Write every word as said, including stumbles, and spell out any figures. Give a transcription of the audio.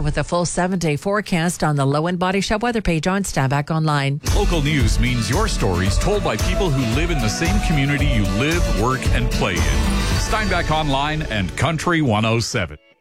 with a full seven-day forecast on the Low End Body Shop weather page on Steinbach Online. Local news means your stories told by people who live in the same community you live, work, and play in. Steinbach Online and Country one oh seven.